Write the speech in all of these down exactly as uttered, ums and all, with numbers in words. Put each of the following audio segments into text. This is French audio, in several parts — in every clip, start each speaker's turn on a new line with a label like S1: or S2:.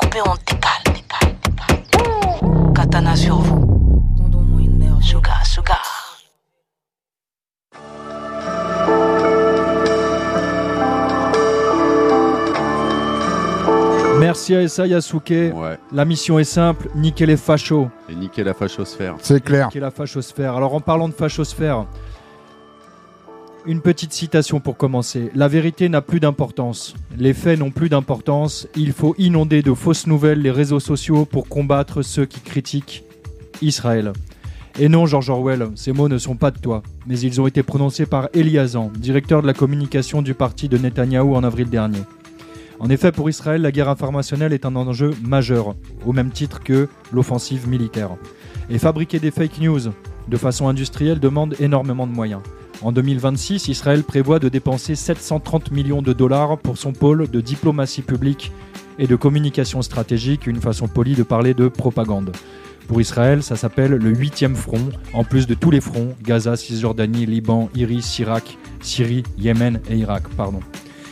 S1: Bébé, on décale, décale, décale. Katana sur vous. Sugar, sugar.
S2: Merci à Essa Yasuke.
S3: Ouais.
S2: La mission est simple, niquer les fachos.
S3: Et niquer la fachosphère.
S4: C'est clair.
S2: Niquer la fachosphère. Alors en parlant de fachosphère, une petite citation pour commencer. La vérité n'a plus d'importance. Les faits n'ont plus d'importance. Il faut inonder de fausses nouvelles les réseaux sociaux pour combattre ceux qui critiquent Israël. Et non, George Orwell, ces mots ne sont pas de toi, mais ils ont été prononcés par Eli Hazan, directeur de la communication du parti de Netanyahou en avril dernier. En effet, pour Israël, la guerre informationnelle est un enjeu majeur, au même titre que l'offensive militaire. Et fabriquer des fake news de façon industrielle demande énormément de moyens. En deux mille vingt-six, Israël prévoit de dépenser sept cent trente millions de dollars pour son pôle de diplomatie publique et de communication stratégique, une façon polie de parler de propagande. Pour Israël, ça s'appelle le huitième front, en plus de tous les fronts, Gaza, Cisjordanie, Liban, Iris, Irak, Syrie, Yémen et Irak. Pardon.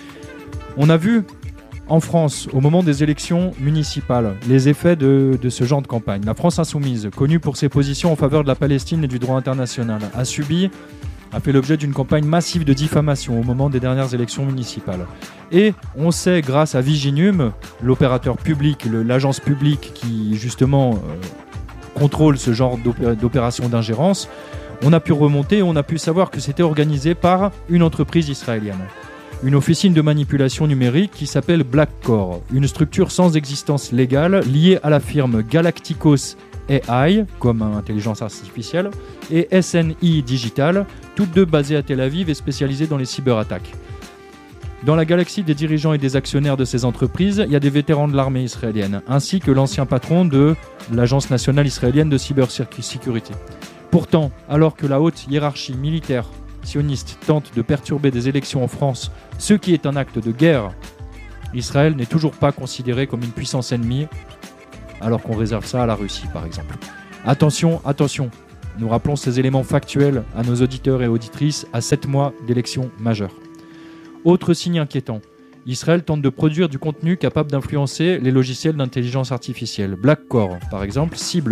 S2: On a vu en France, au moment des élections municipales, les effets de, de ce genre de campagne. La France insoumise, connue pour ses positions en faveur de la Palestine et du droit international, a subi, a fait l'objet d'une campagne massive de diffamation au moment des dernières élections municipales. Et on sait, grâce à Viginum, l'opérateur public, le, l'agence publique qui justement euh, contrôle ce genre d'opé- d'opération d'ingérence, on a pu remonter, on a pu savoir que c'était organisé par une entreprise israélienne. Une officine de manipulation numérique qui s'appelle Blackcore, une structure sans existence légale liée à la firme Galacticos A I, comme intelligence artificielle, et S N I Digital, toutes deux basées à Tel Aviv et spécialisées dans les cyberattaques. Dans la galaxie des dirigeants et des actionnaires de ces entreprises, il y a des vétérans de l'armée israélienne, ainsi que l'ancien patron de l'Agence nationale israélienne de cybersécurité. Pourtant, alors que la haute hiérarchie militaire sioniste tente de perturber des élections en France, ce qui est un acte de guerre, Israël n'est toujours pas considéré comme une puissance ennemie, alors qu'on réserve ça à la Russie, par exemple. Attention, attention, nous rappelons ces éléments factuels à nos auditeurs et auditrices à sept mois d'élections majeures. Autre signe inquiétant, Israël tente de produire du contenu capable d'influencer les logiciels d'intelligence artificielle. Blackcore, par exemple, cible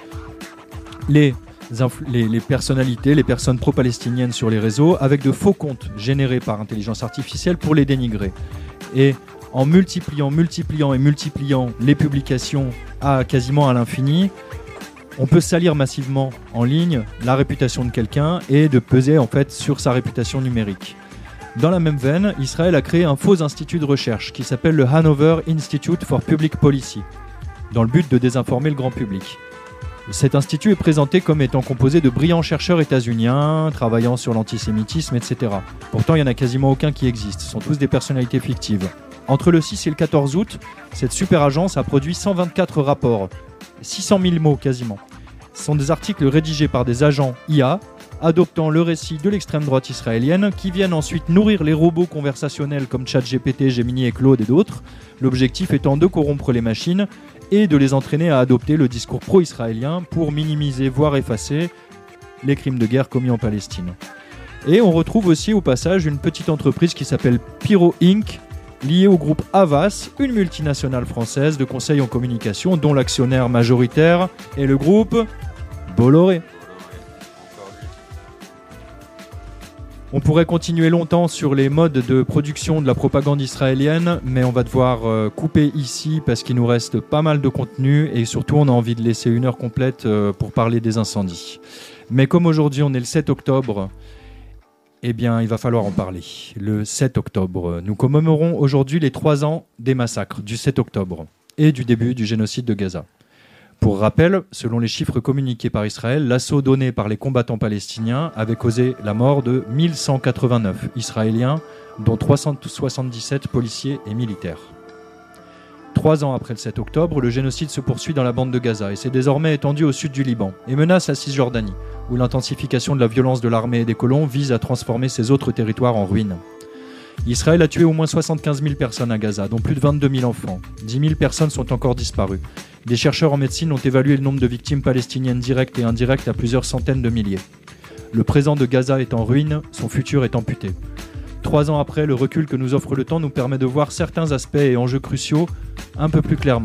S2: les Les, les personnalités, les personnes pro-palestiniennes sur les réseaux avec de faux comptes générés par intelligence artificielle pour les dénigrer. Et en multipliant, multipliant et multipliant les publications à quasiment à l'infini, on peut salir massivement en ligne la réputation de quelqu'un et de peser en fait sur sa réputation numérique. Dans la même veine, Israël a créé un faux institut de recherche qui s'appelle le Hanover Institute for Public Policy, dans le but de désinformer le grand public. Cet institut est présenté comme étant composé de brillants chercheurs états-uniens, travaillant sur l'antisémitisme, et cetera. Pourtant, il n'y en a quasiment aucun qui existe. Ce sont tous des personnalités fictives. Entre le six et le quatorze août, cette super agence a produit cent vingt-quatre rapports, six cent mille mots quasiment. Ce sont des articles rédigés par des agents I A, adoptant le récit de l'extrême droite israélienne, qui viennent ensuite nourrir les robots conversationnels comme ChatGPT, Gemini et Claude et d'autres, l'objectif étant de corrompre les machines et de les entraîner à adopter le discours pro-israélien pour minimiser, voire effacer les crimes de guerre commis en Palestine. Et on retrouve aussi au passage une petite entreprise qui s'appelle Pyro Incorporated, liée au groupe Havas, une multinationale française de conseil en communication dont l'actionnaire majoritaire est le groupe Bolloré. On pourrait continuer longtemps sur les modes de production de la propagande israélienne, mais on va devoir euh, couper ici parce qu'il nous reste pas mal de contenu et surtout on a envie de laisser une heure complète euh, pour parler des incendies. Mais comme aujourd'hui on est le sept octobre, eh bien il va falloir en parler. Le sept octobre, nous commémorons aujourd'hui les trois ans des massacres du sept octobre et du début du génocide de Gaza. Pour rappel, selon les chiffres communiqués par Israël, l'assaut donné par les combattants palestiniens avait causé la mort de mille cent quatre-vingt-neuf Israéliens, dont trois cent soixante-dix-sept policiers et militaires. Trois ans après le sept octobre, le génocide se poursuit dans la bande de Gaza et s'est désormais étendu au sud du Liban et menace la Cisjordanie, où l'intensification de la violence de l'armée et des colons vise à transformer ces autres territoires en ruines. Israël a tué au moins soixante-quinze mille personnes à Gaza, dont plus de vingt-deux mille enfants. dix mille personnes sont encore disparues. Des chercheurs en médecine ont évalué le nombre de victimes palestiniennes directes et indirectes à plusieurs centaines de milliers. Le présent de Gaza est en ruine, son futur est amputé. Trois ans après, le recul que nous offre le temps nous permet de voir certains aspects et enjeux cruciaux un peu plus clairement.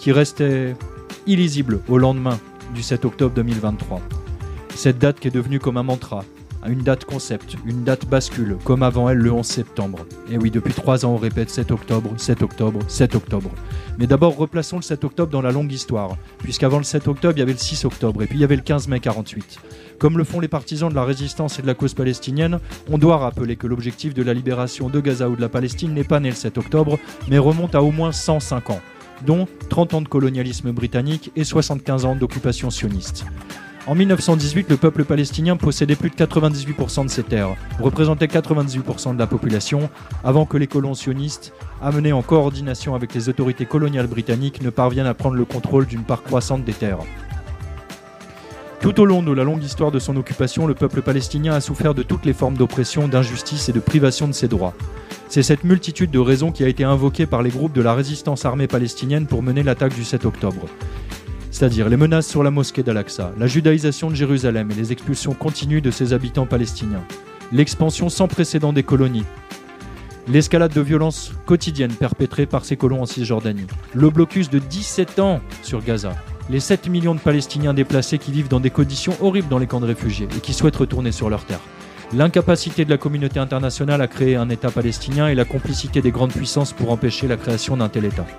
S2: qui restait illisible au lendemain du sept octobre deux mille vingt-trois. Cette date qui est devenue comme un mantra, une date concept, une date bascule, comme avant elle le onze septembre. Et oui, depuis trois ans on répète sept octobre, sept octobre, sept octobre. Mais d'abord replaçons le sept octobre dans la longue histoire, puisqu'avant le sept octobre il y avait le six octobre et puis il y avait le quinze mai quarante-huit. Comme le font les partisans de la résistance et de la cause palestinienne, on doit rappeler que l'objectif de la libération de Gaza ou de la Palestine n'est pas né le sept octobre, mais remonte à au moins cent cinq ans, dont trente ans de colonialisme britannique et soixante-quinze ans d'occupation sioniste. En mille neuf cent dix-huit, le peuple palestinien possédait plus de quatre-vingt-dix-huit pour cent de ses terres, représentait quatre-vingt-dix-huit pour cent de la population, avant que les colons sionistes, amenés en coordination avec les autorités coloniales britanniques, ne parviennent à prendre le contrôle d'une part croissante des terres. Tout au long de la longue histoire de son occupation, le peuple palestinien a souffert de toutes les formes d'oppression, d'injustice et de privation de ses droits. C'est cette multitude de raisons qui a été invoquée par les groupes de la résistance armée palestinienne pour mener l'attaque du sept octobre. C'est-à-dire les menaces sur la mosquée d'Al-Aqsa, la judaïsation de Jérusalem et les expulsions continues de ses habitants palestiniens, l'expansion sans précédent des colonies, l'escalade de violences quotidiennes perpétrées par ces colons en Cisjordanie, le blocus de dix-sept ans sur Gaza, les sept millions de Palestiniens déplacés qui vivent dans des conditions horribles dans les camps de réfugiés et qui souhaitent retourner sur leur terre, l'incapacité de la communauté internationale à créer un État palestinien et la complicité des grandes puissances pour empêcher la création d'un tel État.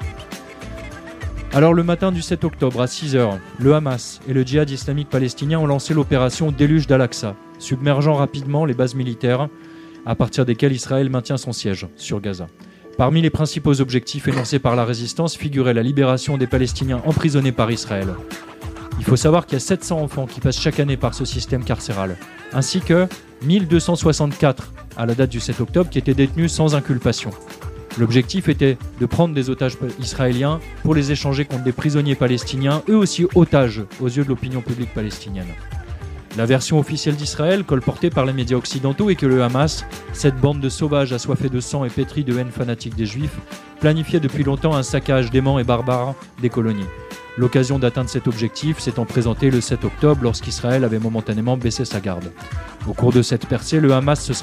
S2: Alors le matin du sept octobre à six heures, le Hamas et le djihad islamique palestinien ont lancé l'opération Déluge d'Al-Aqsa, submergeant rapidement les bases militaires à partir desquelles Israël maintient son siège sur Gaza. Parmi les principaux objectifs énoncés par la résistance figurait la libération des Palestiniens emprisonnés par Israël. Il faut savoir qu'il y a sept cents enfants qui passent chaque année par ce système carcéral, ainsi que mille deux cent soixante-quatre à la date du sept octobre qui étaient détenus sans inculpation. L'objectif était de prendre des otages israéliens pour les échanger contre des prisonniers palestiniens, eux aussi otages aux yeux de l'opinion publique palestinienne. La version officielle d'Israël, colportée par les médias occidentaux, est que le Hamas, cette bande de sauvages assoiffés de sang et pétris de haine fanatique des Juifs, planifiait depuis longtemps un saccage dément et barbare des colonies. L'occasion d'atteindre cet objectif s'étant présentée le sept octobre lorsqu'Israël avait momentanément baissé sa garde. Au cours de cette percée, le Hamas se serait